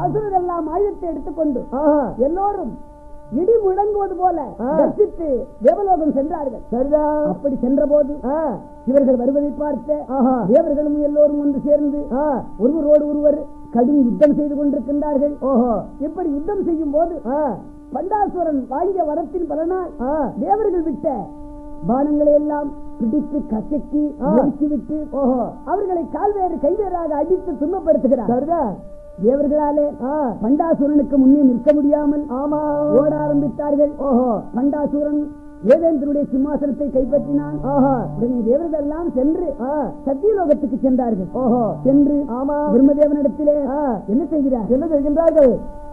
அசுரரெல்லாம் ஆயுதத்தை எடுத்துக்கொண்டு எல்லோரும் இடி முழங்குவது போல தரிசித்து தேவலோகம் சென்றார்கள். சரிதான். அப்படி சென்ற போது இவர்கள் வருவதை பார்த்த தேவர்களும் எல்லோரும் ஒன்று சேர்ந்து ஒருவரோடு ஒருவர் கடும் யுத்தம் செய்து கொண்டிருக்கின்றார்கள். இப்படி யுத்தம் செய்யும் போது பண்டாசுரன் வாங்கிய வரத்தின் பலனால் தேவர்கள் விட்ட பானங்களை எல்லாம் பிடித்து கசக்கி விட்டு அவர்களை கால்வேறு கைவேறாக அடித்து துன்பப்படுத்துகிறார். தேவர்களாலே பண்டாசுரனுக்கு முன்னே நிற்க முடியாமல் ஓட ஆரம்பித்தார்கள். பண்டாசுரன் ஏதேந்திரனுடைய சிம்மாசனத்தை கைப்பற்றினான். உடனே தேவர்கள் எல்லாம் சென்று சத்தியலோகத்துக்கு சென்றார்கள். சென்று பிரம்மதேவனிடத்திலே என்ன செய்கிறார்கள்?